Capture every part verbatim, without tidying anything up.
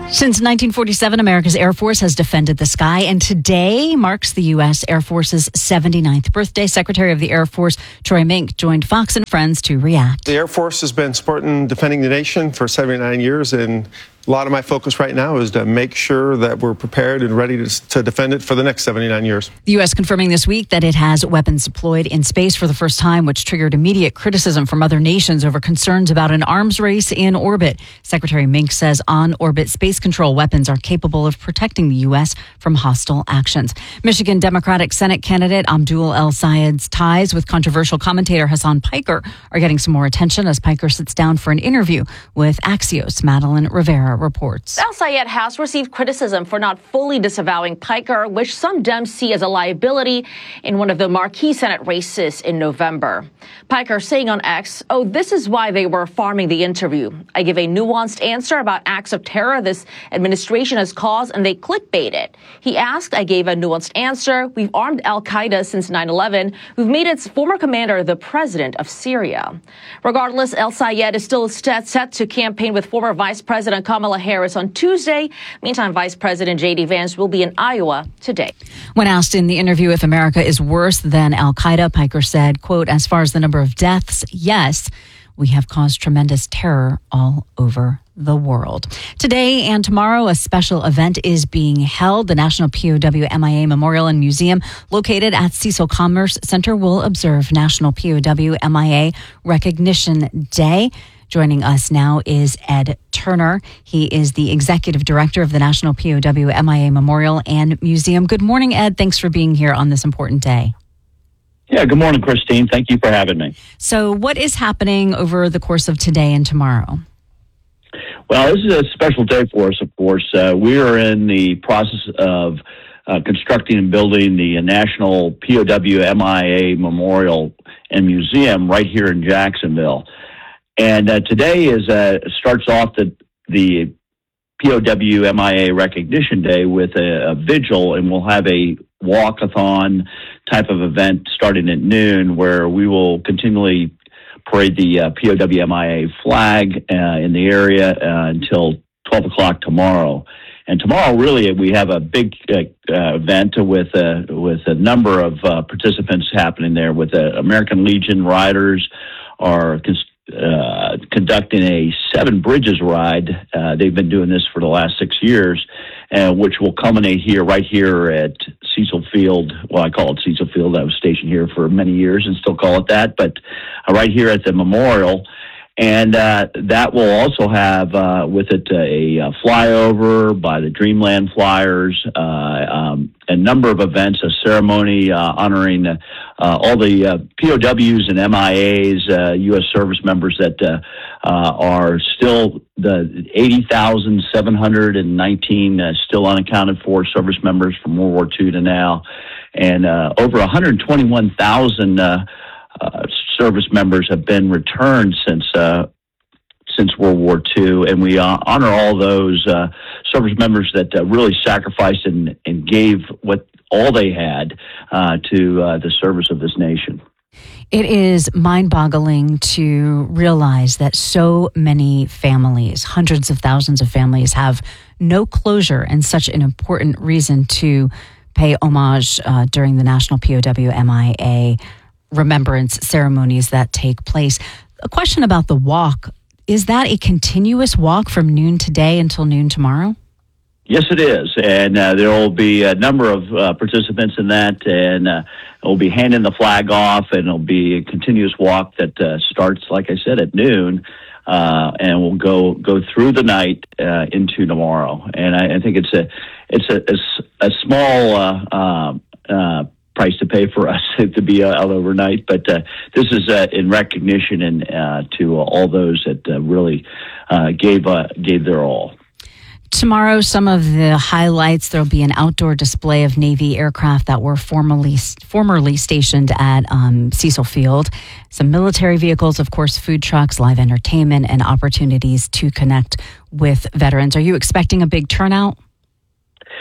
Since nineteen forty-seven, America's Air Force has defended the sky, and today marks the U S. Air Force's seventy-ninth birthday. Secretary of the Air Force Troy Mink joined Fox and Friends to react. The Air Force has been supporting defending the nation for seventy-nine years, and a lot of my focus right now is to make sure that we're prepared and ready to, to defend it for the next seventy-nine years. The U S confirming this week that it has weapons deployed in space for the first time, which triggered immediate criticism from other nations over concerns about an arms race in orbit. Secretary Mink says on-orbit space control weapons are capable of protecting the U S from hostile actions. Michigan Democratic Senate candidate Abdul El-Sayed's ties with controversial commentator Hassan Piker are getting some more attention as Piker sits down for an interview with Axios' Madeline Rivera reports. El-Sayed has received criticism for not fully disavowing Piker, which some Dems see as a liability in one of the marquee Senate races in November. Piker saying on X, "Oh, this is why they were farming the interview. I give a nuanced answer about acts of terror this administration has caused, and they clickbait it." He asked, "I gave a nuanced answer. We've armed al-Qaeda since nine eleven. We've made its former commander the president of Syria." Regardless, El-Sayed is still set to campaign with former Vice President Kamala Harris on Tuesday. Meantime, Vice President J D Vance will be in Iowa today. When asked in the interview if America is worse than al-Qaeda, Piker said, quote, "As far as the number of deaths, yes, we have caused tremendous terror all over the world." Today and tomorrow, a special event is being held. The National P O W M I A Memorial and Museum, located at Cecil Commerce Center, will observe National P O W M I A Recognition Day. Joining us now is Ed Turner. He is the Executive Director of the National P O W M I A Memorial and Museum. Good morning, Ed. Thanks for being here on this important day. Yeah, good morning, Christine. Thank you for having me. So what is happening over the course of today and tomorrow? Well, this is a special day for us, of course. Uh, we are in the process of uh, constructing and building the National P O W M I A Memorial and Museum right here in Jacksonville. And uh, today is uh, starts off the, the P O W M I A Recognition Day with a, a vigil, and we'll have a walkathon type of event starting at noon where we will continually parade the uh, P O W M I A flag uh, in the area uh, until twelve o'clock tomorrow. And tomorrow, really, we have a big uh, uh, event with uh, with a number of uh, participants happening there. With the American Legion riders are cons- uh, conducting a Seven Bridges ride. Uh, they've been doing this for the last six years, uh, which will culminate here, right here at Cecil Field. Well, I call it Cecil Field. I was stationed here for many years and still call it that, but uh, right here at the memorial. And uh, that will also have uh, with it a, a flyover by the Dreamland Flyers, uh, um, a number of events, a ceremony uh, honoring uh, all the uh, P O Ws and M I As, uh, U S service members that uh, uh, are still the eighty thousand seven hundred nineteen uh, still unaccounted for service members from World War Two to now, and uh, over one hundred twenty-one thousand uh, uh, service members have been returned since uh, since World War Two, and we uh, honor all those uh, service members that uh, really sacrificed and, and gave what all they had uh, to uh, the service of this nation. It is mind-boggling to realize that so many families, hundreds of thousands of families, have no closure, and such an important reason to pay homage uh, during the National P O W M I A remembrance ceremonies that take place. A question about the walk. Is that a continuous walk from noon today until noon tomorrow? Yes, it is. And uh, there will be a number of uh, participants in that, and uh, we'll be handing the flag off, and it'll be a continuous walk that uh, starts, like I said, at noon, uh, and we'll go go through the night uh, into tomorrow. And I, I think it's a it's a, a, a small uh, uh, uh, price to pay for us to be out overnight, but uh, this is uh, in recognition and uh, to all those that uh, really uh, gave uh, gave their all. Tomorrow, some of the highlights, there'll be an outdoor display of Navy aircraft that were formerly formerly stationed at um, Cecil Field. Some military vehicles, of course, food trucks, live entertainment, and opportunities to connect with veterans. Are you expecting a big turnout?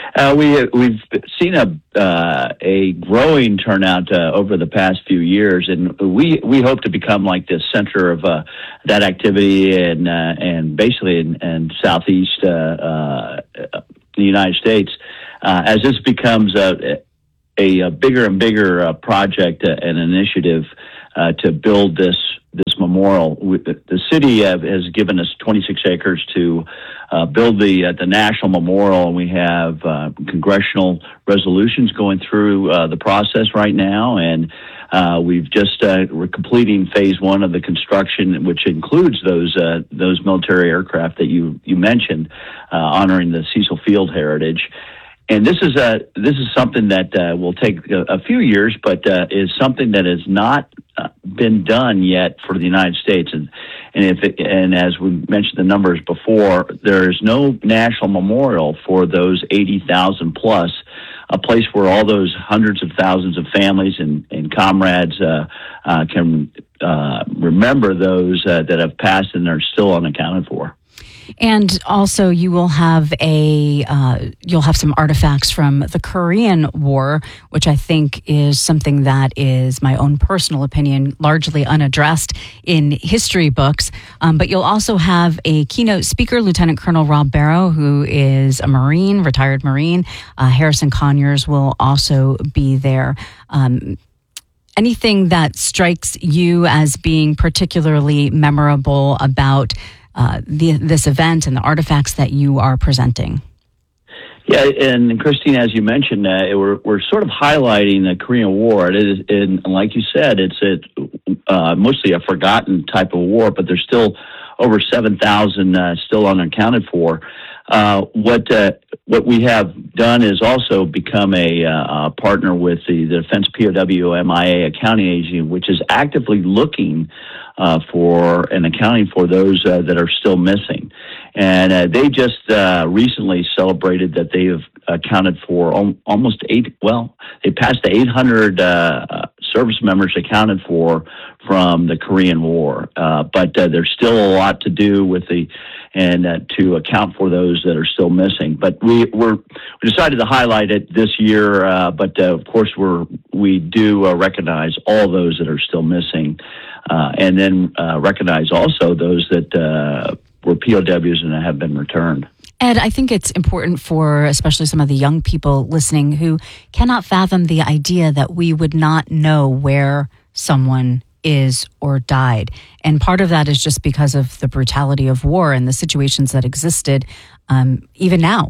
Uh, we we've seen a uh, a growing turnout uh, over the past few years, and we we hope to become like the center of uh, that activity and uh, and basically in, in southeast uh, uh, the United States uh, as this becomes a a, a bigger and bigger uh, project uh, and initiative uh, to build this. This memorial. The city uh, has given us twenty-six acres to uh, build the uh, the national memorial, and we have uh, congressional resolutions going through uh, the process right now, and uh, we've just uh, we're completing phase one of the construction, which includes those uh, those military aircraft that you you mentioned, uh, honoring the Cecil Field heritage. And this is a this is something that uh, will take a, a few years, but uh, is something that has not uh, been done yet for the United States. And and if it, and as we mentioned the numbers before, there is no national memorial for those eighty thousand plus, a place where all those hundreds of thousands of families and and comrades uh, uh, can uh, remember those uh, that have passed and are still unaccounted for. And also, you will have a uh, you'll have some artifacts from the Korean War, which I think is something that is, my own personal opinion, largely unaddressed in history books. Um, but you'll also have a keynote speaker, Lieutenant Colonel Rob Barrow, who is a Marine, retired Marine. Uh, Harrison Conyers will also be there. Um, anything that strikes you as being particularly memorable about Uh, the, this event and the artifacts that you are presenting? Yeah, and Christine, as you mentioned, uh, we're we're sort of highlighting the Korean War. It is, and like you said, it's a, uh, mostly a forgotten type of war, but there's still over seven thousand uh, still unaccounted for. Uh, what uh, what we have done is also become a, uh, a partner with the, the Defense P O W M I A accounting agency, which is actively looking uh, for and accounting for those uh, that are still missing. And uh, they just uh, recently celebrated that they have accounted for al- almost eight. Well, they passed the eight hundred uh, service members accounted for from the Korean War, uh, but uh, there's still a lot to do with the and uh, to account for those that are still missing. But we we're, we decided to highlight it this year. Uh, but uh, of course, we're we do uh, recognize all those that are still missing, uh, and then uh, recognize also those that uh, were P O Ws and have been returned. Ed, I think it's important for especially some of the young people listening who cannot fathom the idea that we would not know where someone is or died. And part of that is just because of the brutality of war and the situations that existed um, even now.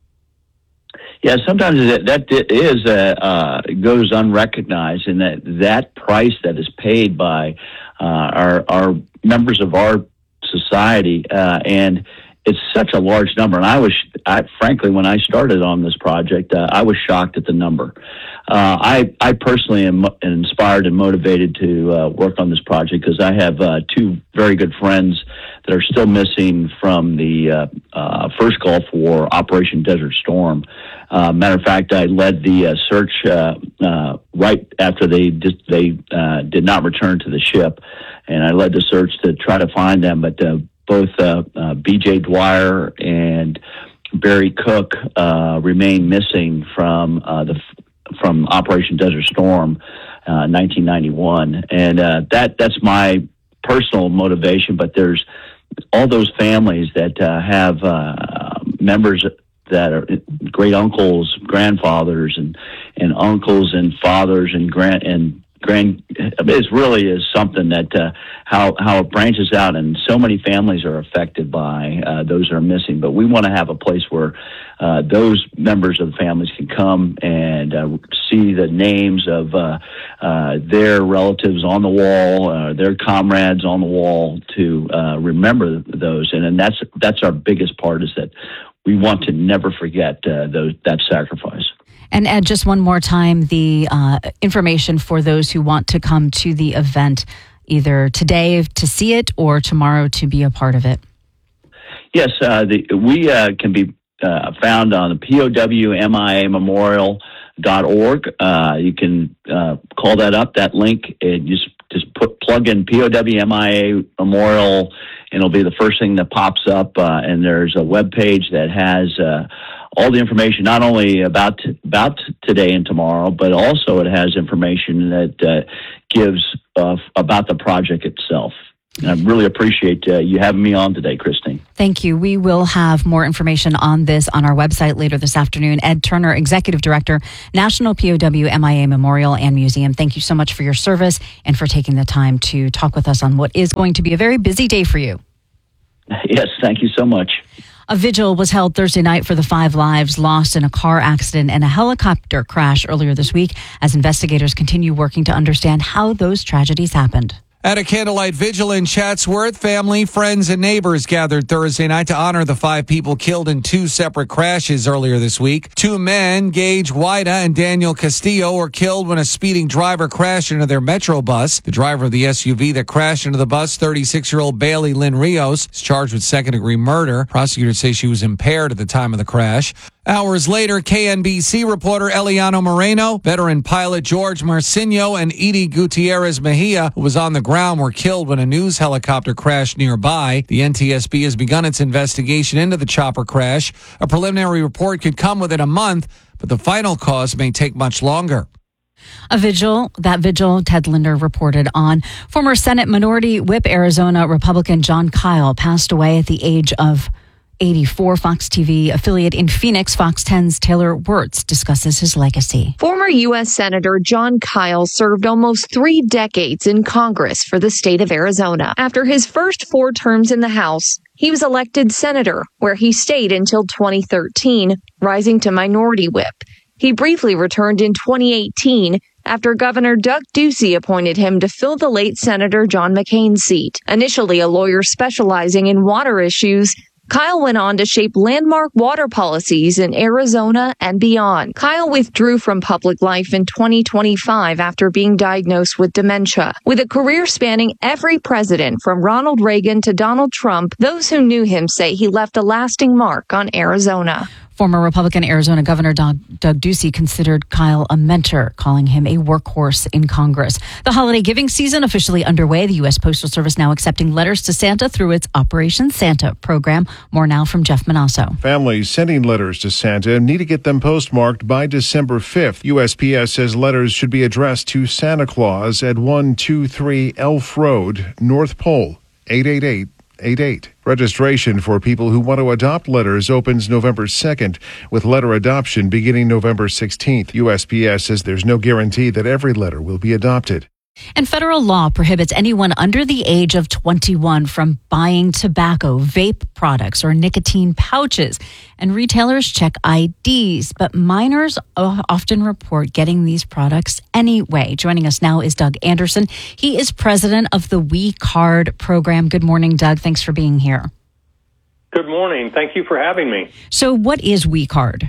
Yeah, sometimes that, that is uh, uh, goes unrecognized, and that that price that is paid by uh, our, our members of our society, uh, and it's such a large number. And I was, I, frankly, when I started on this project, uh, I was shocked at the number. Uh, I, I personally am inspired and motivated to uh, work on this project because I have uh, two very good friends that are still missing from the uh, uh, first Gulf War, Operation Desert Storm. Uh, matter of fact, I led the uh, search uh, uh, right after they did, they uh, did not return to the ship, and I led the search to try to find them. But uh, both uh, uh, B J Dwyer and Barry Cook uh, remain missing from uh, the from Operation Desert Storm, uh, nineteen ninety-one, and uh, that that's my personal motivation. But there's all those families that uh, have uh, members that are great uncles, grandfathers, and and uncles and fathers and grand and grand. It really is something that uh, how how it branches out, and so many families are affected by uh, those that are missing. But we want to have a place where uh, those members of the families can come and uh, see the names of uh, uh, their relatives on the wall, uh, their comrades on the wall, to uh, remember those. And, and that's that's our biggest part, is that we want to never forget uh, those that sacrifice. And Ed, just one more time, the uh, information for those who want to come to the event, either today to see it or tomorrow to be a part of it. Yes, uh, the, we uh, can be uh, found on the P O W M I A memorial dot org. Uh, you can uh, call that up, that link, and just just put plug in P O W M I A Memorial, and it'll be the first thing that pops up. Uh, and there's a web page that has uh, all the information, not only about about today and tomorrow, but also it has information that uh, gives uh, about the project itself. And I really appreciate uh, you having me on today, Christine. Thank you. We will have more information on this on our website later this afternoon. Ed Turner, Executive Director, National P O W M I A Memorial and Museum. Thank you so much for your service and for taking the time to talk with us on what is going to be a very busy day for you. Yes, thank you so much. A vigil was held Thursday night for the five lives lost in a car accident and a helicopter crash earlier this week as investigators continue working to understand how those tragedies happened. At a candlelight vigil in Chatsworth, family, friends, and neighbors gathered Thursday night to honor the five people killed in two separate crashes earlier this week. Two men, Gage Wida and Daniel Castillo, were killed when a speeding driver crashed into their Metro bus. The driver of the S U V that crashed into the bus, thirty-six-year-old Bailey Lynn Rios, is charged with second-degree murder. Prosecutors say she was impaired at the time of the crash. Hours later, K N B C reporter Eliano Moreno, veteran pilot George Marcinho, and Edie Gutierrez Mejia, who was on the ground, were killed when a news helicopter crashed nearby. The N T S B has begun its investigation into the chopper crash. A preliminary report could come within a month, but the final cause may take much longer. A vigil, that vigil, Ted Linder reported on. Former Senate Minority Whip Arizona Republican Jon Kyl passed away at the age of eighty-four. Fox T V affiliate in Phoenix, Fox ten's Taylor Wirtz discusses his legacy. Former U S Senator Jon Kyl served almost three decades in Congress for the state of Arizona. After his first four terms in the House, he was elected senator, where he stayed until twenty thirteen, rising to minority whip. He briefly returned in twenty eighteen after Governor Doug Ducey appointed him to fill the late Senator John McCain's seat. Initially a lawyer specializing in water issues, Kyl went on to shape landmark water policies in Arizona and beyond. Kyl withdrew from public life in twenty twenty-five after being diagnosed with dementia. With a career spanning every president from Ronald Reagan to Donald Trump, those who knew him say he left a lasting mark on Arizona. Former Republican Arizona Governor Doug, Doug Ducey considered Kyl a mentor, calling him a workhorse in Congress. The holiday giving season officially underway. The U S Postal Service now accepting letters to Santa through its Operation Santa program. More now from Jeff Manasso. Families sending letters to Santa need to get them postmarked by December fifth. U S P S says letters should be addressed to Santa Claus at one two three Elf Road, North Pole, eight eight eight eight eight. Registration for people who want to adopt letters opens November second, with letter adoption beginning November sixteenth. U S P S says there's no guarantee that every letter will be adopted. And federal law prohibits anyone under the age of twenty-one from buying tobacco, vape products, or nicotine pouches. And retailers check I Ds, but minors often report getting these products anyway. Joining us now is Doug Anderson. He is president of the We Card program. Good morning, Doug. Thanks for being here. Good morning. Thank you for having me. So what is We Card?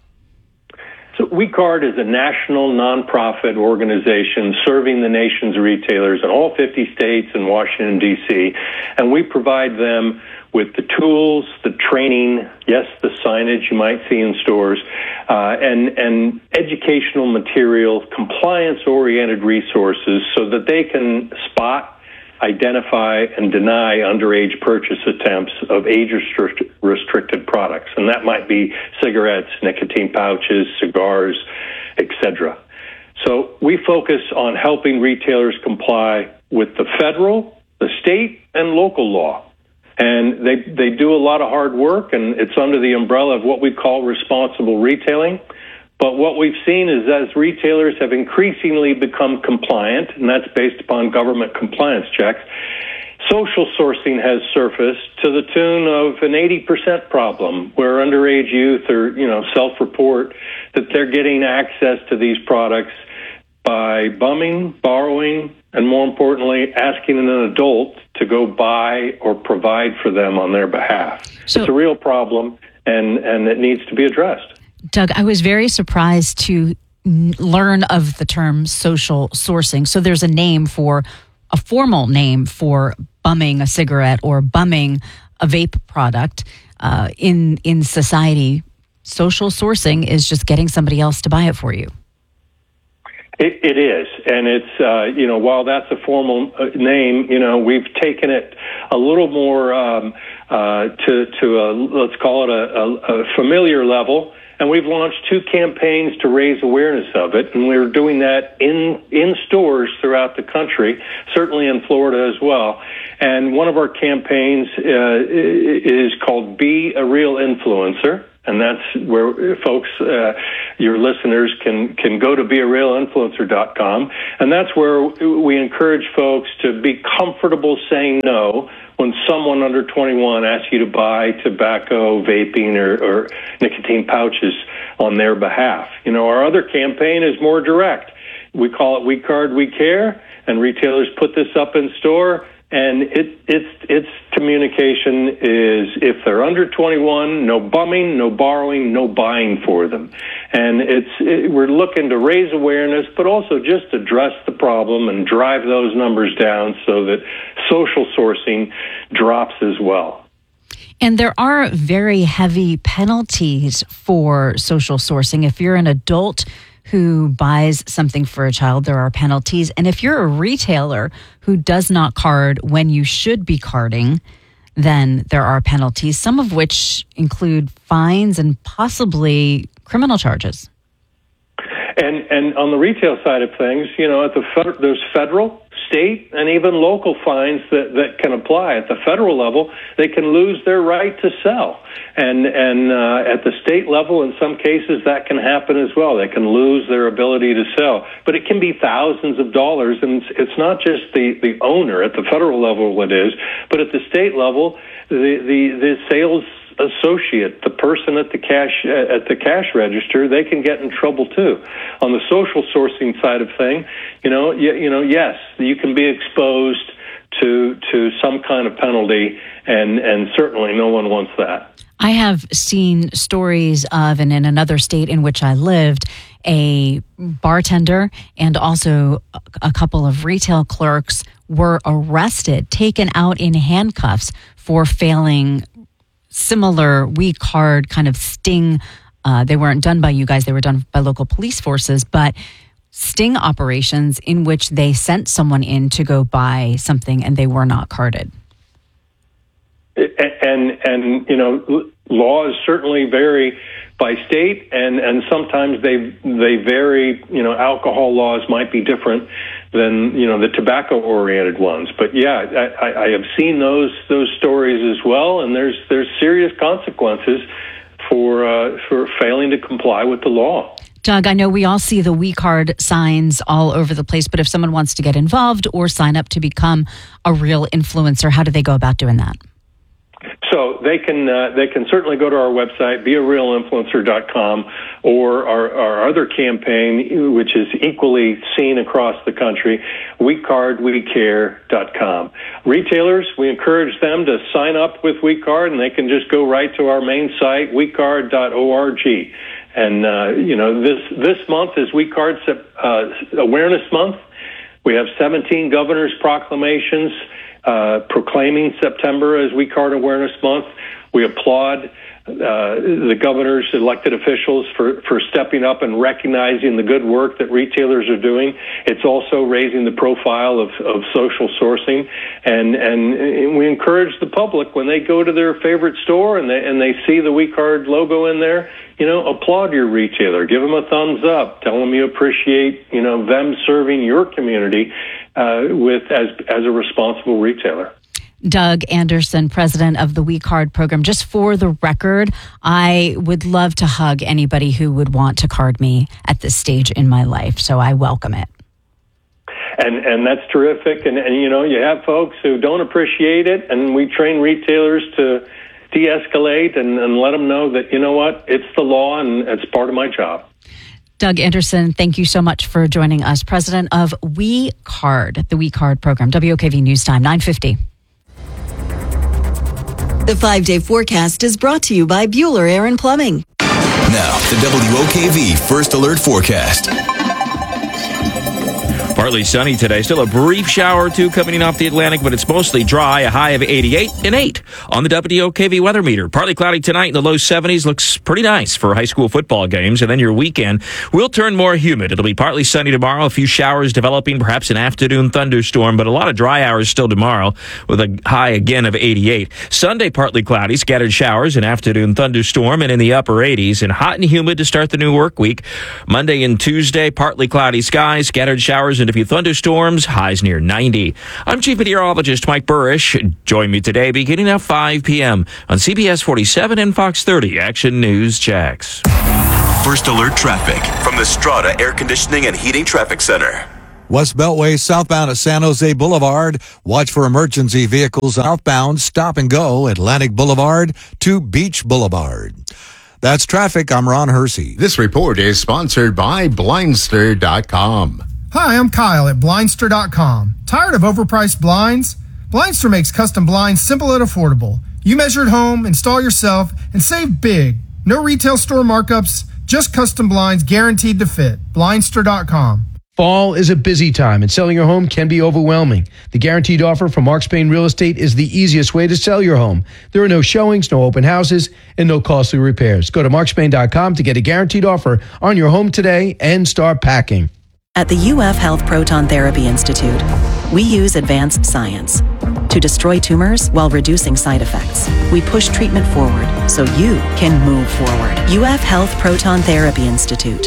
So We Card is a national nonprofit organization serving the nation's retailers in all fifty states and Washington, D C, and we provide them with the tools, the training, yes, the signage you might see in stores, uh, and, and educational materials, compliance-oriented resources so that they can spot, identify, and deny underage purchase attempts of age-restricted products. And that might be cigarettes, nicotine pouches, cigars, et cetera. So we focus on helping retailers comply with the federal, the state, and local law. And they, they do a lot of hard work, and it's under the umbrella of what we call responsible retailing. But what we've seen is as retailers have increasingly become compliant, and that's based upon government compliance checks, social sourcing has surfaced to the tune of an eighty percent problem, where underage youth or, you know, self-report that they're getting access to these products by bumming, borrowing, and more importantly, asking an adult to go buy or provide for them on their behalf. So, it's a real problem, and, and it needs to be addressed. Doug, I was very surprised to learn of the term social sourcing. So there's a name for, a formal name for bumming a cigarette or bumming a vape product uh, in in society. Social sourcing is just getting somebody else to buy it for you. It, it is, and it's uh, you know while that's a formal uh, name, you know we've taken it a little more um, uh, to to a, let's call it a, a, a familiar level, and we've launched two campaigns to raise awareness of it, and we're doing that in in stores throughout the country, certainly in Florida as well. And one of our campaigns uh, is called "Be a Real Influencer." And that's where folks, uh, your listeners can, can go to be a real influencer dot com. And that's where we encourage folks to be comfortable saying no when someone under twenty-one asks you to buy tobacco, vaping, or, or nicotine pouches on their behalf. You know, our other campaign is more direct. We call it We Card, We Care, and retailers put this up in store. And it, its its communication is if they're under twenty-one, no bumming, no borrowing, no buying for them. And it's it, we're looking to raise awareness, but also just address the problem and drive those numbers down so that social sourcing drops as well. And there are very heavy penalties for social sourcing. If you're an adult who buys something for a child, there are penalties. And if you're a retailer who does not card when you should be carding, then there are penalties, some of which include fines and possibly criminal charges. And and on the retail side of things, you know, at the fed- there's federal, state, and even local fines that, that can apply. At the federal level, they can lose their right to sell. And and uh, at the state level, in some cases, that can happen as well. They can lose their ability to sell. But it can be thousands of dollars, and it's, it's not just the, the owner. At the federal level it is, but at the state level, the, the, the sales associate, the person at the cash at the cash register, they can get in trouble too. On the social sourcing side of thing, you know, you, you know, yes, you can be exposed to to some kind of penalty, and and certainly no one wants that. I have seen stories of, and in another state in which I lived, a bartender and also a couple of retail clerks were arrested, taken out in handcuffs for failing similar We Card kind of sting. Uh, they weren't done by you guys, they were done by local police forces, but sting operations in which they sent someone in to go buy something and they were not carded. And, and you know, laws certainly vary by state, and, and sometimes they they vary. You know, alcohol laws might be different than, you know, the tobacco-oriented ones. But yeah, I, I have seen those those stories as well, and there's there's serious consequences for uh, for failing to comply with the law. Doug, I know we all see the We Card signs all over the place, but if someone wants to get involved or sign up to become a real influencer, how do they go about doing that? So they can uh, they can certainly go to our website, be a real influencer dot com, or our, our other campaign, which is equally seen across the country, we card we care dot com. Retailers, we encourage them to sign up with WeCard, and they can just go right to our main site, we card dot org. And, uh, you know, this this month is WeCard uh, Awareness Month. We have seventeen governor's proclamations Uh, proclaiming September as We Card Awareness Month. We applaud uh, the governor's elected officials for, for stepping up and recognizing the good work that retailers are doing. It's also raising the profile of, of social sourcing. And, and we encourage the public, when they go to their favorite store and they, and they see the We Card logo in there, you know, applaud your retailer. Give them a thumbs up. Tell them you appreciate, you know, them serving your community uh, with as as a responsible retailer. Doug Anderson, president of the We Card program. Just for the record, I would love to hug anybody who would want to card me at this stage in my life, so I welcome it. And and that's terrific. And, and you know, you have folks who don't appreciate it, and we train retailers to de-escalate and, and let them know that, you know what, it's the law and it's part of my job. Doug Anderson, thank you so much for joining us. President of We Card, the We Card program. W O K V News Time, nine fifty. The five-day forecast is brought to you by Bueller Air and Plumbing. Now, the W O K V First Alert Forecast. Partly sunny today. Still a brief shower or two coming in off the Atlantic, but it's mostly dry. A high of eighty-eight and eight on the W O K V weather meter. Partly cloudy tonight in the low seventies. Looks pretty nice for high school football games. And then your weekend will turn more humid. It'll be partly sunny tomorrow. A few showers developing, perhaps an afternoon thunderstorm, but a lot of dry hours still tomorrow with a high again of eighty-eight. Sunday, partly cloudy, scattered showers, an afternoon thunderstorm, and in the upper eighties. And hot and humid to start the new work week. Monday and Tuesday, partly cloudy skies, scattered showers, and a few thunderstorms, highs near ninety. I'm Chief Meteorologist Mike Burrish. Join me today beginning at five p.m. on C B S forty-seven and Fox thirty Action News Jax. First Alert Traffic from the Strata Air Conditioning and Heating Traffic Center. West Beltway southbound at San Jose Boulevard. Watch for emergency vehicles southbound. Stop and go Atlantic Boulevard to Beach Boulevard. That's traffic. I'm Ron Hersey. This report is sponsored by Blindster dot com. Hi, I'm Kyle at Blindster dot com. Tired of overpriced blinds? Blindster makes custom blinds simple and affordable. You measure at home, install yourself, and save big. No retail store markups, just custom blinds guaranteed to fit. Blindster dot com. Fall is a busy time, and selling your home can be overwhelming. The guaranteed offer from Mark Spain Real Estate is the easiest way to sell your home. There are no showings, no open houses, and no costly repairs. Go to Mark Spain dot com to get a guaranteed offer on your home today and start packing. At the U F Health Proton Therapy Institute, we use advanced science to destroy tumors while reducing side effects. We push treatment forward so you can move forward. U F Health Proton Therapy Institute.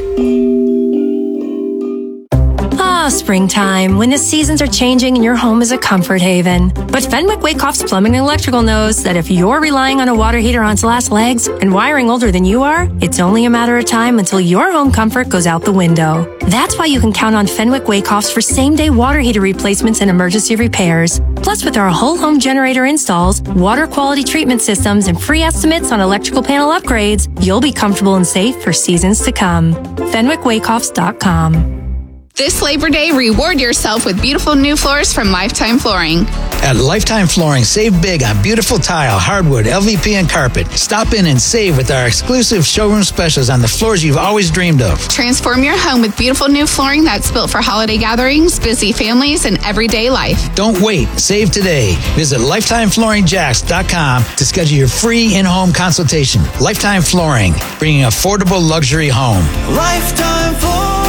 Ah, springtime, when the seasons are changing and your home is a comfort haven. But Fenwick Wakehoff's Plumbing and Electrical knows that if you're relying on a water heater on its last legs and wiring older than you are, it's only a matter of time until your home comfort goes out the window. That's why you can count on Fenwick Wakehoff's for same-day water heater replacements and emergency repairs. Plus, with our whole home generator installs, water quality treatment systems, and free estimates on electrical panel upgrades, you'll be comfortable and safe for seasons to come. Fenwick Wakehoffs dot com. This Labor Day, reward yourself with beautiful new floors from Lifetime Flooring. At Lifetime Flooring, save big on beautiful tile, hardwood, L V P, and carpet. Stop in and save with our exclusive showroom specials on the floors you've always dreamed of. Transform your home with beautiful new flooring that's built for holiday gatherings, busy families, and everyday life. Don't wait. Save today. Visit Lifetime Flooring Jax dot com to schedule your free in-home consultation. Lifetime Flooring, bringing affordable luxury home. Lifetime Flooring.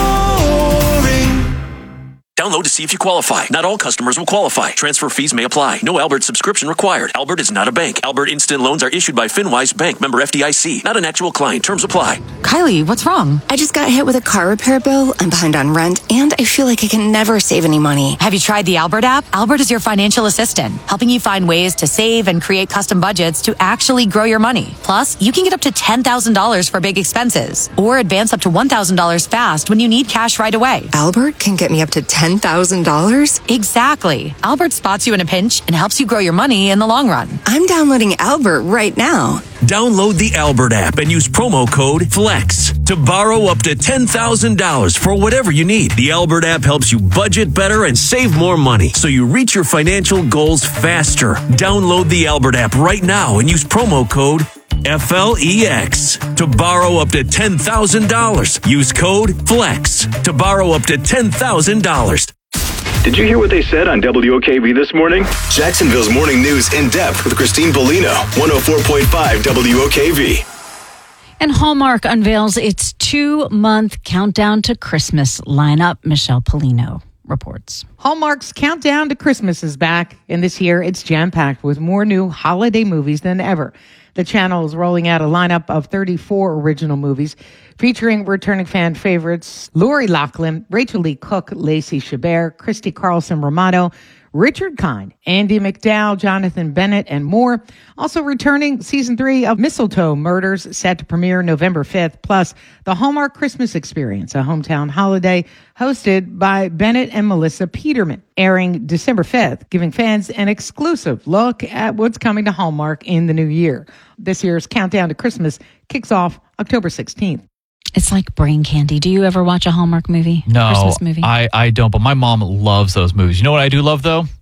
Download to see if you qualify. Not all customers will qualify. Transfer fees may apply. No Albert subscription required. Albert is not a bank. Albert Instant Loans are issued by FinWise Bank, member F D I C. Not an actual client. Terms apply. Kylie, what's wrong? I just got hit with a car repair bill. I'm behind on rent, and I feel like I can never save any money. Have you tried the Albert app? Albert is your financial assistant, helping you find ways to save and create custom budgets to actually grow your money. Plus, you can get up to ten thousand dollars for big expenses, or advance up to one thousand dollars fast when you need cash right away. Albert can get me up to ten thousand dollars? Exactly. Albert spots you in a pinch and helps you grow your money in the long run. I'm downloading Albert right now. Download the Albert app and use promo code FLEX to borrow up to ten thousand dollars for whatever you need. The Albert app helps you budget better and save more money so you reach your financial goals faster. Download the Albert app right now and use promo code F L E X to borrow up to ten thousand dollars. Use code FLEX to borrow up to ten thousand dollars. Did you hear what they said on W O K V this morning? Jacksonville's morning news in depth with Christine Bellino, one oh four point five W O K V. And Hallmark unveils its two-month countdown to Christmas lineup. Michelle Polino reports. Hallmark's Countdown to Christmas is back, and this year it's jam-packed with more new holiday movies than ever. The channel is rolling out a lineup of thirty-four original movies featuring returning fan favorites Lori Loughlin, Rachel Lee Cook, Lacey Chabert, Christy Carlson Romano, Richard Kind, Andy McDowell, Jonathan Bennett, and more. Also returning season three of Mistletoe Murders, set to premiere November fifth, plus the Hallmark Christmas Experience, a hometown holiday hosted by Bennett and Melissa Peterman, airing December fifth, giving fans an exclusive look at what's coming to Hallmark in the new year. This year's Countdown to Christmas kicks off October sixteenth. It's like brain candy. Do you ever watch a Hallmark movie? No, Christmas movie? I, I don't, but my mom loves those movies. You know what I do love, though?